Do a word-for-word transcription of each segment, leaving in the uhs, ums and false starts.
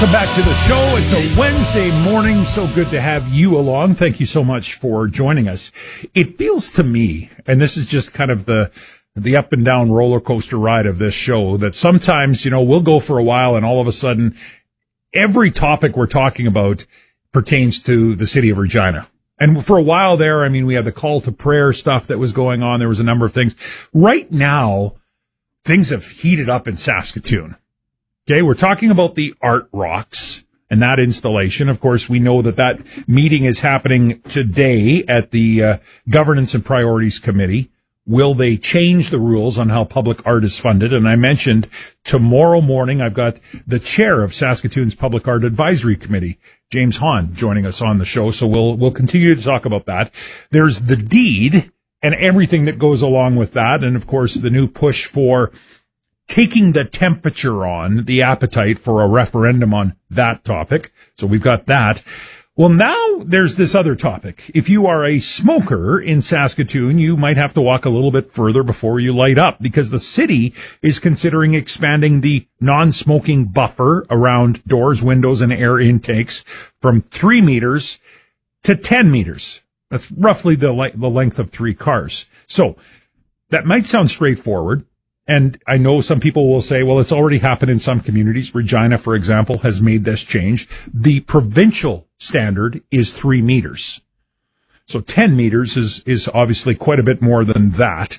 Welcome back to the show. It's a Wednesday morning. So good to have you along. Thank you so much for joining us. It feels to me, and this is just kind of the the up and down roller coaster ride of this show, that sometimes, you know, we'll go for a while and all of a sudden every topic we're talking about pertains to the city of Regina. And for a while there, I mean, we had the call to prayer stuff that was going on. There was a number of things. Right now, things have heated up in Saskatoon. Okay, we're talking about the Art Rocks and that installation. Of course, we know that that meeting is happening today at the uh, Governance and Priorities Committee. Will they change the rules on how public art is funded? And I mentioned tomorrow morning, I've got the chair of Saskatoon's Public Art Advisory Committee, James Hahn, joining us on the show. So we'll we'll continue to talk about that. There's the deed and everything that goes along with that. And, of course, the new push for taking the temperature on the appetite for a referendum on that topic. So we've got that. Well, now there's this other topic. If you are a smoker in Saskatoon, you might have to walk a little bit further before you light up, because the city is considering expanding the non-smoking buffer around doors, windows, and air intakes from three meters to ten meters. That's roughly the, le- the length of three cars. So that might sound straightforward. And I know some people will say, well, it's already happened in some communities. Regina, for example, has made this change. The provincial standard is three meters. So ten meters is, is obviously quite a bit more than that.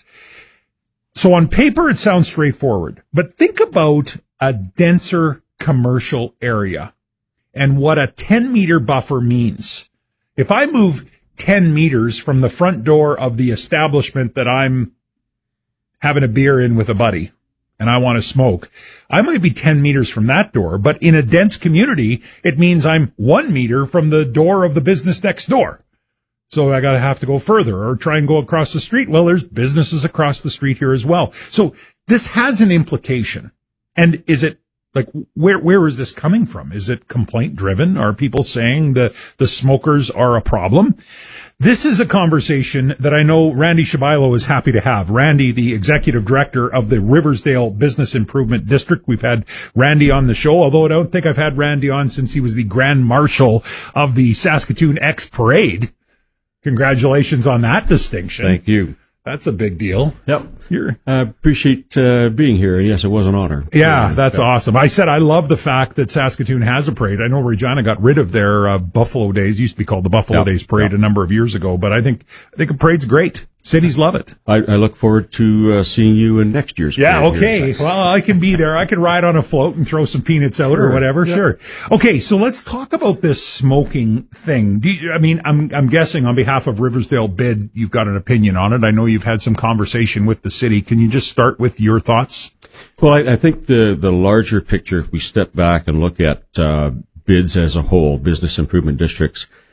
So on paper, it sounds straightforward. But think about a denser commercial area and what a ten meter buffer means. If I move ten meters from the front door of the establishment that I'm having a beer in with a buddy and I want to smoke, I might be ten meters from that door, but in a dense community, it means I'm one meter from the door of the business next door. So I got to have to go further or try and go across the street. Well, there's businesses across the street here as well. So this has an implication. And is it like, where, where is this coming from? Is it complaint driven? Are people saying the, the smokers are a problem? This is a conversation that I know Randy Shabilo is happy to have. Randy, the executive director of the Riversdale Business Improvement District. We've had Randy on the show, although I don't think I've had Randy on since he was the Grand Marshal of the Saskatoon X Parade. Congratulations on that distinction. Thank you. That's a big deal. Yep. I uh, appreciate uh, being here. Yes, it was an honor. Yeah, uh, that's yeah. awesome. I said I love the fact that Saskatoon has a parade. I know Regina got rid of their uh, Buffalo Days. It used to be called the Buffalo yep. Days Parade yep. a number of years ago, but I think I think a parade's great. Cities love it. I, I look forward to uh, seeing you in next year's yeah, parade. Yeah, okay. Here. Well, I can be there. I can ride on a float and throw some peanuts out sure. or whatever. Yep. Sure. Okay, so let's talk about this smoking thing. Do you, I mean, I'm I'm guessing on behalf of Riversdale Bid, you've got an opinion on it. I know you've had some conversation with the city. Can you just start with your thoughts? Well, I, I think the, the larger picture, if we step back and look at uh, bids as a whole, business improvement districts,